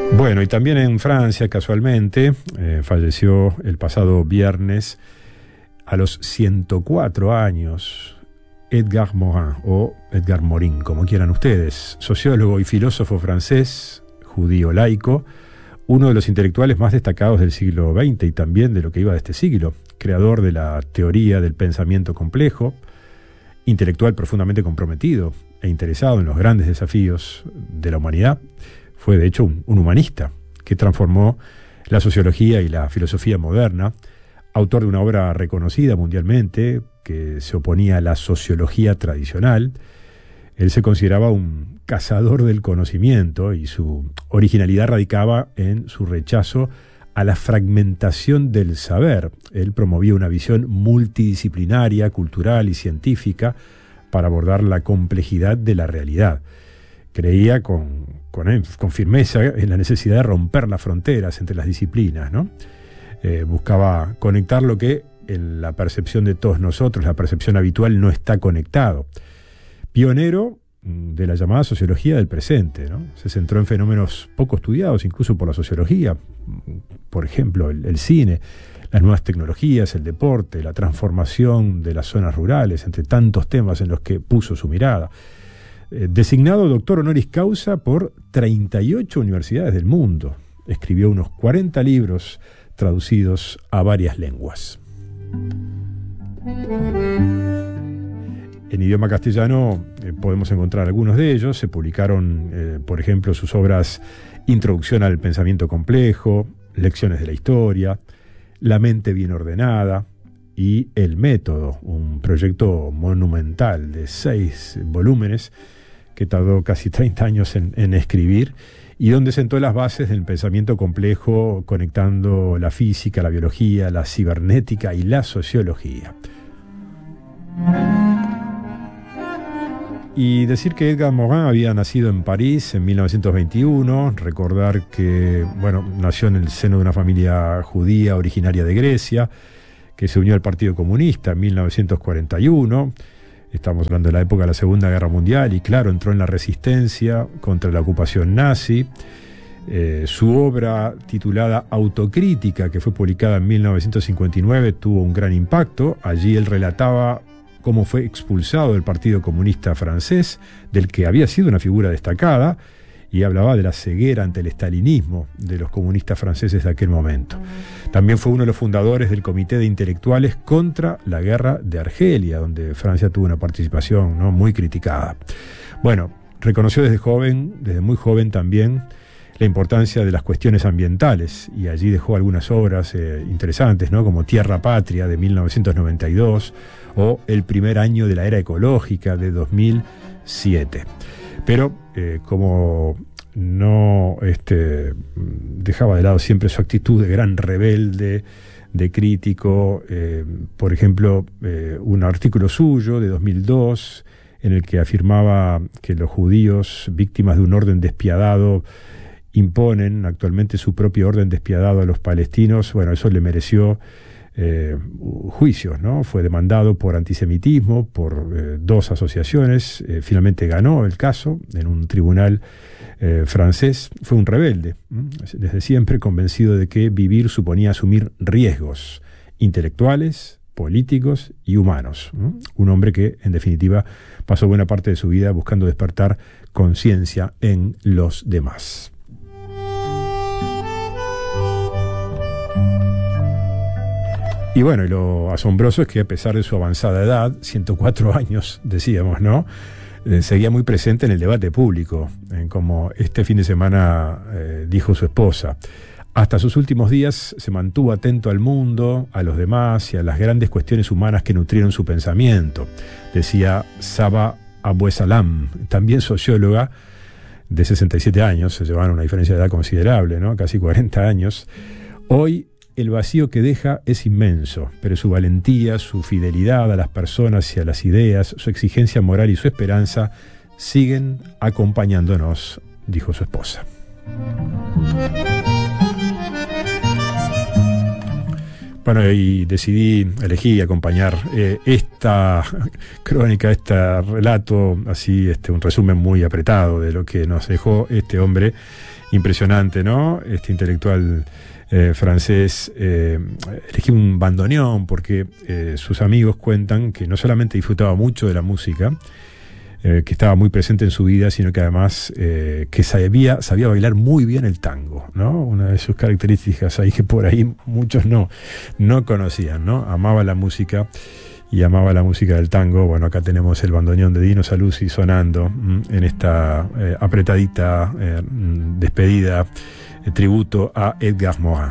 Bueno, y también en Francia, casualmente, falleció el pasado viernes a los 104 años Edgar Morin, o Edgar Morin, como quieran ustedes, sociólogo y filósofo francés, judío laico, uno de los intelectuales más destacados del siglo XX y también de lo que iba de este siglo, creador de la teoría del pensamiento complejo, intelectual profundamente comprometido e interesado en los grandes desafíos de la humanidad. Fue de hecho un humanista que transformó la sociología y la filosofía moderna, autor de una obra reconocida mundialmente que se oponía a la sociología tradicional. Él se consideraba un cazador del conocimiento y su originalidad radicaba en su rechazo a la fragmentación del saber. Él promovía una visión multidisciplinaria, cultural y científica para abordar la complejidad de la realidad. Creía con firmeza en la necesidad de romper las fronteras entre las disciplinas, ¿no? Buscaba conectar lo que en la percepción de todos nosotros, la percepción habitual, no está conectado. Pionero de la llamada sociología del presente, ¿no? Se centró en fenómenos poco estudiados, incluso por la sociología, por ejemplo, el cine, las nuevas tecnologías, el deporte, la transformación de las zonas rurales, entre tantos temas en los que puso su mirada. Designado doctor honoris causa por 38 universidades del mundo. Escribió unos 40 libros traducidos a varias lenguas. En idioma castellano podemos encontrar algunos de ellos. Se publicaron, por ejemplo, sus obras Introducción al pensamiento complejo, Lecciones de la historia, La mente bien ordenada y El método, un proyecto monumental de 6 volúmenes que tardó casi 30 años en escribir y donde sentó las bases del pensamiento complejo conectando la física, la biología, la cibernética y la sociología. Y decir que Edgar Morin había nacido en París en 1921, recordar que, nació en el seno de una familia judía originaria de Grecia, que se unió al Partido Comunista en 1941, estamos hablando de la época de la Segunda Guerra Mundial, y claro, entró en la resistencia contra la ocupación nazi. Su obra titulada Autocrítica, que fue publicada en 1959, tuvo un gran impacto. Allí él relataba cómo fue expulsado del Partido Comunista francés, del que había sido una figura destacada, y hablaba de la ceguera ante el estalinismo de los comunistas franceses de aquel momento. También fue uno de los fundadores del Comité de Intelectuales contra la Guerra de Argelia, donde Francia tuvo una participación, ¿no?, muy criticada. Reconoció desde muy joven también la importancia de las cuestiones ambientales, y allí dejó algunas obras interesantes, ¿no?, como Tierra Patria, de 1992, o El primer año de la era ecológica, de 2007. Pero como no dejaba de lado siempre su actitud de gran rebelde, de crítico, por ejemplo, un artículo suyo de 2002 en el que afirmaba que los judíos, víctimas de un orden despiadado, imponen actualmente su propio orden despiadado a los palestinos. Eso le mereció juicios, ¿no? Fue demandado por antisemitismo por 2 asociaciones. Finalmente ganó el caso en un tribunal francés. Fue un rebelde, desde siempre convencido de que vivir suponía asumir riesgos intelectuales, políticos y humanos. Un hombre que, en definitiva, pasó buena parte de su vida buscando despertar conciencia en los demás. Y lo asombroso es que a pesar de su avanzada edad, 104 años, decíamos, ¿no?, seguía muy presente en el debate público, como este fin de semana dijo su esposa. Hasta sus últimos días se mantuvo atento al mundo, a los demás y a las grandes cuestiones humanas que nutrieron su pensamiento, decía Saba Abuesalam, también socióloga de 67 años, se llevaban una diferencia de edad considerable, ¿no?, casi 40 años. Hoy el vacío que deja es inmenso, pero su valentía, su fidelidad a las personas y a las ideas, su exigencia moral y su esperanza siguen acompañándonos, dijo su esposa. Y elegí acompañar esta crónica, este relato, así un resumen muy apretado de lo que nos dejó este hombre Impresionante, ¿no? Este intelectual francés elegí un bandoneón porque sus amigos cuentan que no solamente disfrutaba mucho de la música, que estaba muy presente en su vida, sino que además que sabía bailar muy bien el tango, ¿no? Una de sus características ahí que por ahí muchos no conocían, ¿no? Amaba la música y amaba la música del tango. Bueno, acá tenemos el bandoneón de Dino Saluzzi sonando en esta apretadita despedida, tributo a Edgar Morin.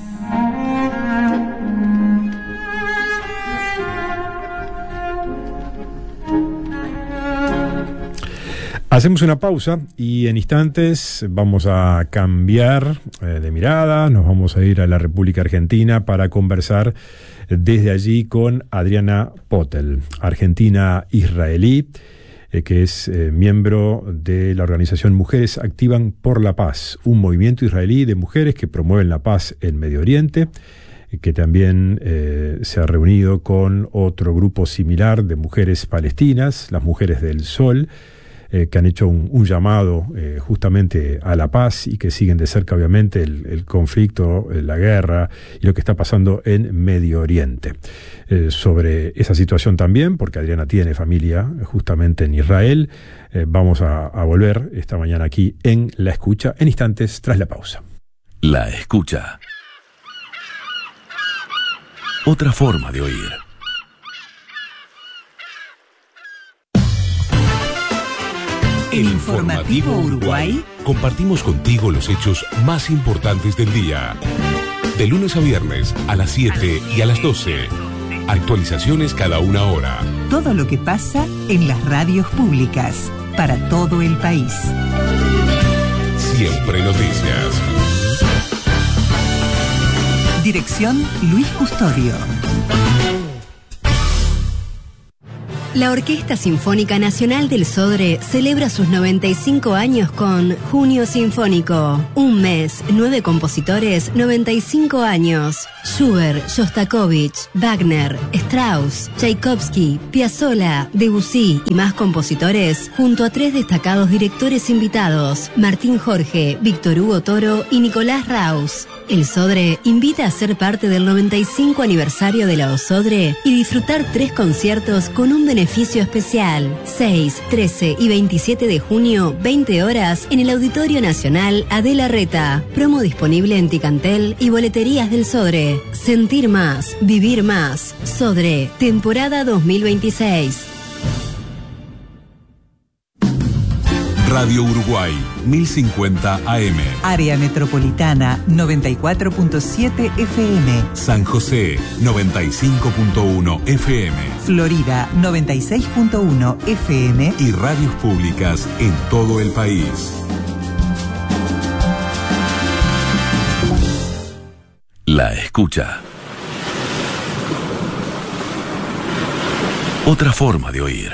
Hacemos una pausa y en instantes vamos a cambiar de mirada, nos vamos a ir a la República Argentina para conversar desde allí con Adriana Potel, argentina-israelí, que es miembro de la organización Mujeres Activan por la Paz, un movimiento israelí de mujeres que promueven la paz en Medio Oriente, que también se ha reunido con otro grupo similar de mujeres palestinas, las Mujeres del Sol, que han hecho un llamado justamente a la paz y que siguen de cerca obviamente el conflicto, la guerra y lo que está pasando en Medio Oriente. Sobre esa situación también, porque Adriana tiene familia justamente en Israel, vamos a volver esta mañana aquí en La Escucha, en instantes tras la pausa. La Escucha. Otra forma de oír. El Informativo Uruguay. Compartimos contigo los hechos más importantes del día. De lunes a viernes a las 7 y a las 12. Actualizaciones cada una hora. Todo lo que pasa en las radios públicas para todo el país. Siempre noticias. Dirección Luis Custodio. La Orquesta Sinfónica Nacional del Sodre celebra sus 95 años con Junio Sinfónico. Un mes, 9 compositores, 95 años. Schubert, Shostakovich, Wagner, Strauss, Tchaikovsky, Piazzolla, Debussy y más compositores, junto a 3 destacados directores invitados, Martín Jorge, Víctor Hugo Toro y Nicolás Raus. El Sodre invita a ser parte del 95 aniversario de la OSODRE y disfrutar 3 conciertos con un beneficio especial. 6, 13 y 27 de junio, 20 horas, en el Auditorio Nacional Adela Reta. Promo disponible en Ticantel y boleterías del Sodre. Sentir más, vivir más. Sodre, temporada 2026. Radio Uruguay, 1050 AM. Área Metropolitana, 94.7 FM. San José, 95.1 FM. Florida, 96.1 FM. Y radios públicas en todo el país. La Escucha. Otra forma de oír.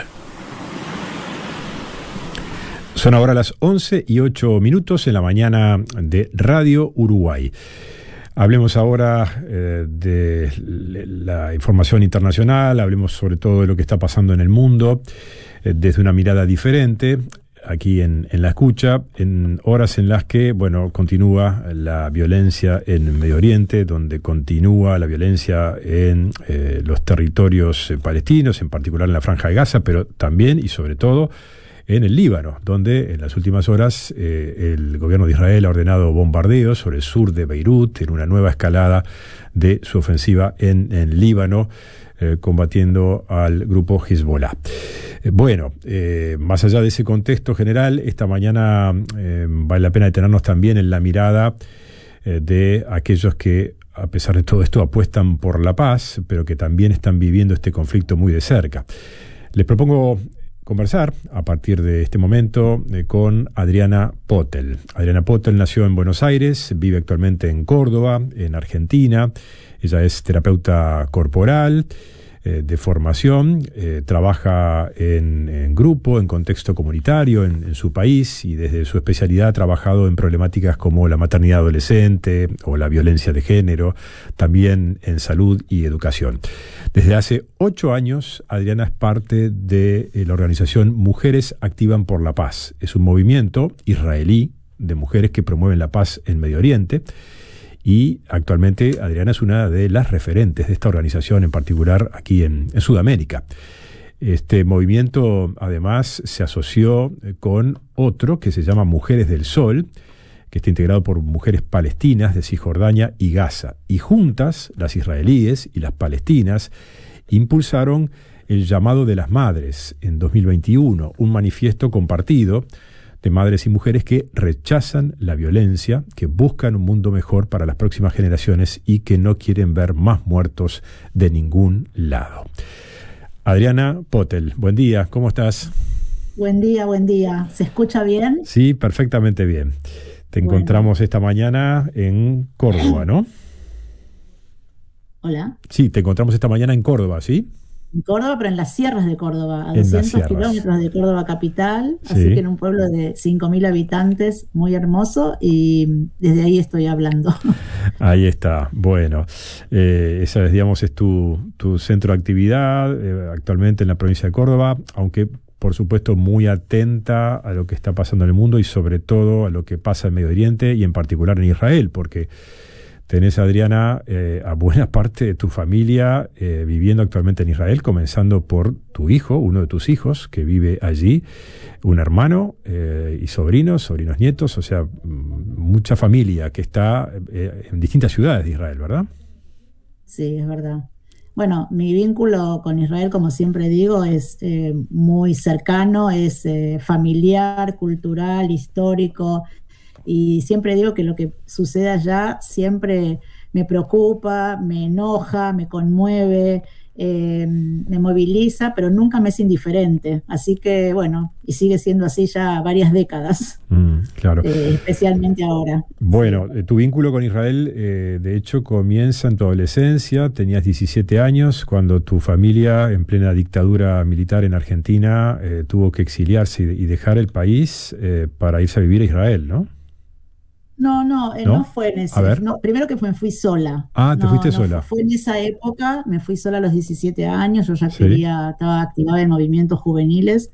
Son ahora las 11:08 en la mañana de Radio Uruguay. Hablemos ahora de la información internacional, hablemos sobre todo de lo que está pasando en el mundo, desde una mirada diferente, aquí en La Escucha, en horas en las que, continúa la violencia en Medio Oriente, donde continúa la violencia en los territorios palestinos, en particular en la Franja de Gaza, pero también y sobre todo en el Líbano, donde en las últimas horas el gobierno de Israel ha ordenado bombardeos sobre el sur de Beirut en una nueva escalada de su ofensiva en Líbano, combatiendo al grupo Hezbollah. Más allá de ese contexto general, esta mañana vale la pena detenernos también en la mirada de aquellos que, a pesar de todo esto, apuestan por la paz, pero que también están viviendo este conflicto muy de cerca. Les propongo conversar a partir de este momento con Adriana Potel. Adriana Potel nació en Buenos Aires, vive actualmente en Córdoba, en Argentina. Ella es terapeuta corporal de formación, trabaja en grupo, en contexto comunitario en su país, y desde su especialidad ha trabajado en problemáticas como la maternidad adolescente o la violencia de género, también en salud y educación. Desde hace 8 años, Adriana es parte de la organización Mujeres Activan por la Paz. Es un movimiento israelí de mujeres que promueven la paz en Medio Oriente. Y actualmente Adriana es una de las referentes de esta organización, en particular aquí en Sudamérica. Este movimiento además se asoció con otro que se llama Mujeres del Sol, que está integrado por mujeres palestinas de Cisjordania y Gaza. Y juntas, las israelíes y las palestinas, impulsaron el llamado de las madres en 2021, un manifiesto compartido de madres y mujeres que rechazan la violencia, que buscan un mundo mejor para las próximas generaciones y que no quieren ver más muertos de ningún lado. Adriana Potel, buen día, ¿cómo estás? Buen día, buen día. ¿Se escucha bien? Sí, perfectamente bien. Te encontramos esta mañana en Córdoba, ¿no? Hola. Sí, te encontramos esta mañana en Córdoba, ¿sí? En Córdoba, pero en las sierras de Córdoba, a En las 200 sierras. kilómetros de Córdoba capital, Sí. así que en un pueblo de 5.000 habitantes, muy hermoso, y desde ahí estoy hablando. Ahí está, bueno, esa digamos es tu centro de actividad actualmente en la provincia de Córdoba, aunque por supuesto muy atenta a lo que está pasando en el mundo y sobre todo a lo que pasa en Medio Oriente y en particular en Israel, porque tenés, Adriana, a buena parte de tu familia viviendo actualmente en Israel, comenzando por tu hijo, uno de tus hijos que vive allí, un hermano y sobrinos nietos, o sea, mucha familia que está en distintas ciudades de Israel, ¿verdad? Sí, es verdad. Bueno, mi vínculo con Israel, como siempre digo, es muy cercano, es familiar, cultural, histórico. Y siempre digo que lo que sucede allá siempre me preocupa, me enoja, me conmueve, me moviliza, pero nunca me es indiferente. Así que, bueno, y sigue siendo así ya varias décadas, claro. especialmente ahora. Bueno, Sí. tu vínculo con Israel, de hecho, comienza en tu adolescencia. Tenías 17 años cuando tu familia, en plena dictadura militar en Argentina, tuvo que exiliarse y dejar el país para irse a vivir a Israel, ¿no? No, ¿No? no fue en A ese. ver. No, primero que fui fui sola. Ah, te fuiste sola. Fue en esa época, me fui sola a los 17 años, yo ya Sí. estaba activada en movimientos juveniles